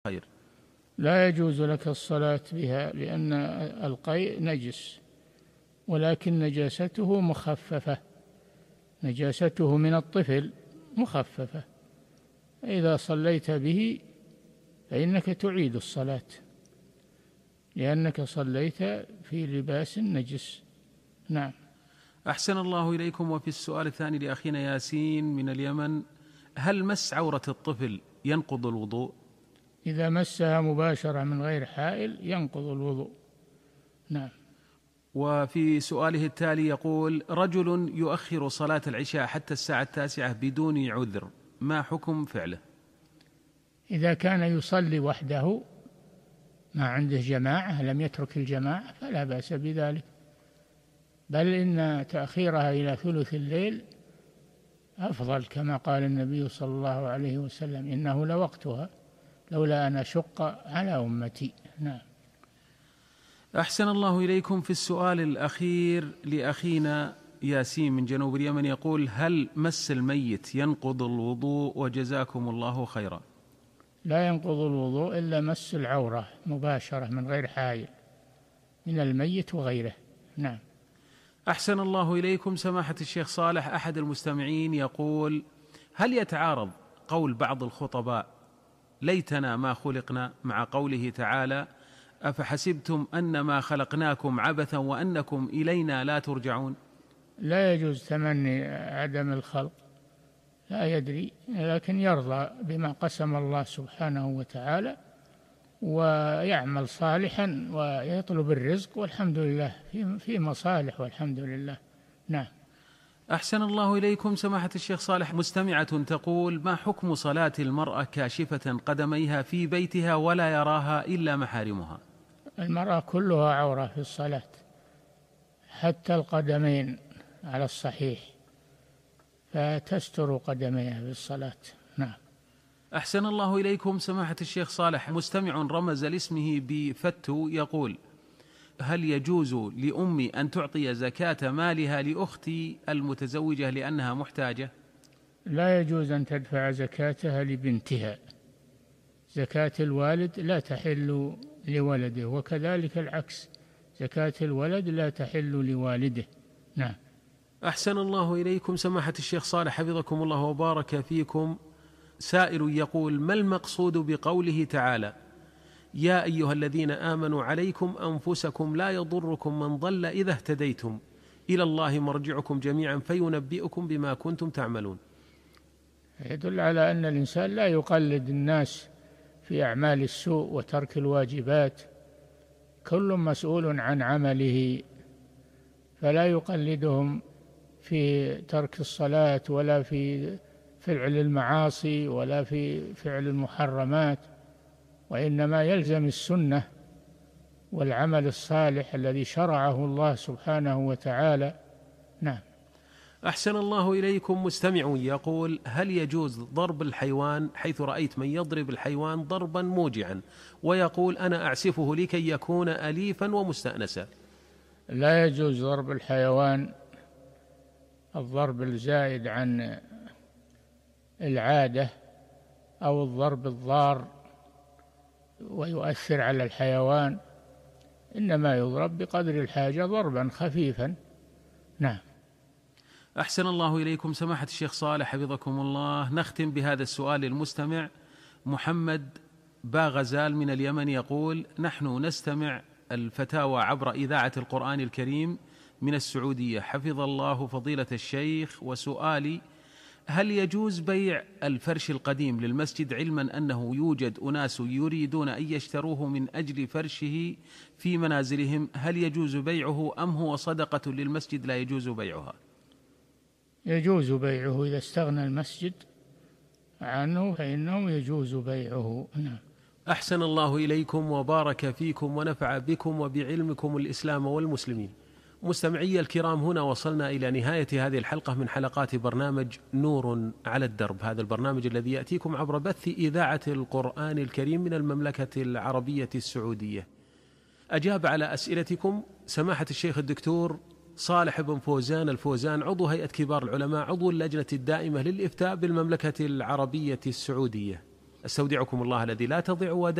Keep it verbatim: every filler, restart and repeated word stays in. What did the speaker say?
خير. لا يجوز لك الصلاة بها لأن القيء نجس، ولكن نجاسته مخففة، نجاسته من الطفل مخففة، إذا صليت به فإنك تعيد الصلاة لأنك صليت في لباس نجس. نعم. أحسن الله إليكم. وفي السؤال الثاني لأخينا ياسين من اليمن: هل مس عورة الطفل ينقض الوضوء؟ إذا مسها مباشرة من غير حائل ينقض الوضوء. نعم. وفي سؤاله التالي يقول: رجل يؤخر صلاة العشاء حتى الساعة التاسعة بدون عذر، ما حكم فعله؟ إذا كان يصلي وحده ما عنده جماعة لم يترك الجماعة فلا بأس بذلك، بل إن تأخيرها إلى ثلث الليل أفضل، كما قال النبي صلى الله عليه وسلم: إنه لوقتها لولا أن أشق على أمتي. نعم. أحسن الله إليكم. في السؤال الأخير لأخينا ياسين من جنوب اليمن يقول: هل مس الميت ينقض الوضوء؟ وجزاكم الله خيرا. لا ينقض الوضوء إلا مس العورة مباشرة من غير حائل من الميت وغيره. نعم. أحسن الله إليكم. سماحة الشيخ صالح، أحد المستمعين يقول: هل يتعارض قول بعض الخطباء ليتنا ما خلقنا مع قوله تعالى: أفحسبتم أنما خلقناكم عبثا وأنكم إلينا لا ترجعون؟ لا يجوز تمني عدم الخلق، لا يدري، لكن يرضى بما قسم الله سبحانه وتعالى ويعمل صالحا ويطلب الرزق، والحمد لله في مصالح والحمد لله. نعم. أحسن الله إليكم. سماحة الشيخ صالح، مستمعة تقول: ما حكم صلاة المرأة كاشفة قدميها في بيتها ولا يراها إلا محارمها؟ المرأة كلها عورة في الصلاة، حتى القدمين على الصحيح، فتستر قدميها في الصلاة. نعم. أحسن الله إليكم. سماحة الشيخ صالح، مستمع رمز لاسمه بفتو يقول: هل يجوز لأمي أن تعطي زكاة مالها لأختي المتزوجة لأنها محتاجة؟ لا يجوز أن تدفع زكاتها لبنتها، زكاة الوالد لا تحل لولده، وكذلك العكس، زكاة الولد لا تحل لوالده. نعم. أحسن الله إليكم. سماحة الشيخ صالح حفظكم الله وبارك فيكم، سائل يقول: ما المقصود بقوله تعالى: يا أيها الذين آمنوا عليكم أنفسكم لا يضركم من ضل إذا اهتديتم إلى الله مرجعكم جميعا فينبئكم بما كنتم تعملون؟ يدل على أن الإنسان لا يقلد الناس في أعمال السوء وترك الواجبات، كل مسؤول عن عمله، فلا يقلدهم في ترك الصلاة ولا في فعل المعاصي ولا في فعل المحرمات، وإنما يلزم السنة والعمل الصالح الذي شرعه الله سبحانه وتعالى. نعم. أحسن الله إليكم. مستمع يقول: هل يجوز ضرب الحيوان، حيث رأيت من يضرب الحيوان ضربا موجعا ويقول: أنا أعسفه لكي يكون أليفا ومستأنسا؟ لا يجوز ضرب الحيوان الضرب الزائد عن العادة أو الضرب الضار ويؤثر على الحيوان، إنما يضرب بقدر الحاجة ضربا خفيفا. نعم. أحسن الله إليكم. سماحة الشيخ صالح حفظكم الله، نختم بهذا السؤال المستمع محمد باغزال من اليمن يقول: نحن نستمع الفتاوى عبر إذاعة القرآن الكريم من السعودية، حفظ الله فضيلة الشيخ، وسؤالي: هل يجوز بيع الفرش القديم للمسجد، علما أنه يوجد أناس يريدون أن يشتروه من أجل فرشه في منازلهم؟ هل يجوز بيعه أم هو صدقة للمسجد لا يجوز بيعها؟ يجوز بيعه إذا استغنى المسجد عنه فإنه يجوز بيعه. نعم. أحسن الله إليكم وبارك فيكم ونفع بكم وبعلمكم الإسلام والمسلمين. مستمعي الكرام، هنا وصلنا إلى نهاية هذه الحلقة من حلقات برنامج نور على الدرب، هذا البرنامج الذي يأتيكم عبر بث إذاعة القرآن الكريم من المملكة العربية السعودية. أجاب على أسئلتكم سماحة الشيخ الدكتور صالح بن فوزان الفوزان، عضو هيئة كبار العلماء، عضو اللجنة الدائمة للإفتاء بالمملكة العربية السعودية. استودعكم الله الذي لا تضيع ودائعه.